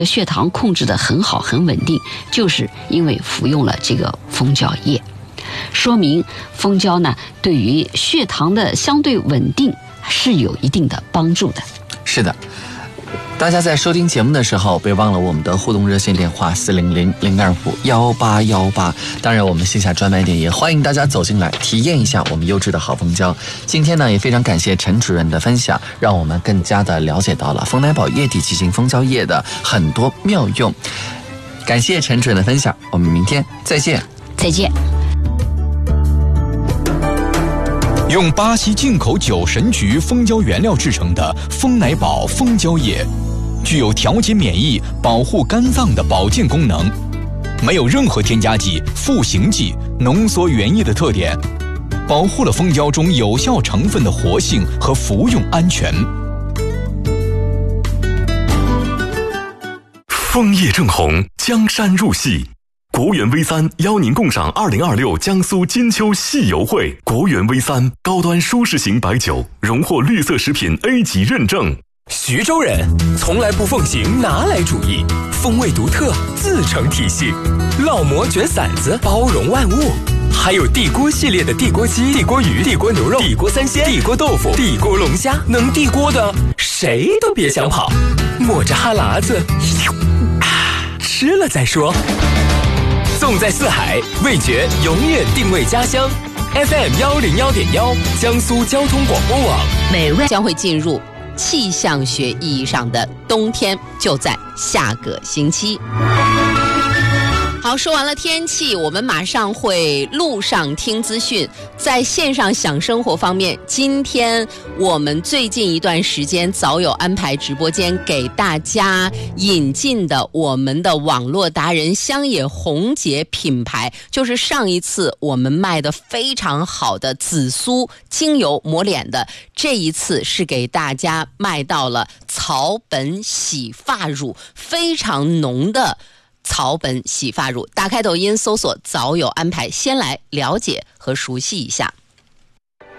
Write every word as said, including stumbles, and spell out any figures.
血糖控制得很好很稳定，就是因为服用了这个蜂胶液，说明蜂胶呢对于血糖的相对稳定是有一定的帮助的。 是的，大家在收听节目的时候，别忘了我们的互动热线电话四零零零二五幺八幺八。当然，我们线下专卖店也欢迎大家走进来体验一下我们优质的好蜂胶。今天呢，也非常感谢陈主任的分享，让我们更加的了解到了蜂奶宝液体奇形蜂胶液的很多妙用。感谢陈主任的分享，我们明天再见。 再见。 用巴西进口酒神菊蜂胶原料制成的蜂奶宝蜂胶液，具有调节免疫、保护肝脏的保健功能，没有任何添加剂、赋形剂、浓缩原液的特点，保护了蜂胶中有效成分的活性和服用安全。 枫叶正红，江山入戏。国园 V 三 邀您共赏二零二六江苏金秋戏游会。国园 V 三 高端舒适型白酒，荣获绿色食品 A 级认证。 徐州人从来不奉行拿来主义，风味独特，自成体系。烙馍卷馓子，包容万物。还有地锅系列的地锅鸡、地锅鱼、地锅牛肉、地锅三鲜、地锅豆腐、地锅龙虾，能地锅的谁都别想跑。抹着哈喇子，啊，吃了再说。纵在四海，味觉永远定位家乡。F M 幺零幺点幺，江苏交通广播网。 美味将会进入气象学意义上的冬天，就在下个星期。好，说完了天气，我们马上会路上听资讯。在线上享生活方面，今天我们最近一段时间早有安排直播间给大家引进的我们的网络达人乡野红姐品牌，就是上一次我们卖的非常好的紫苏精油抹脸的，这一次是给大家卖到了草本洗发乳，非常浓的草本洗发乳。打开抖音搜索早有安排，先来了解和熟悉一下。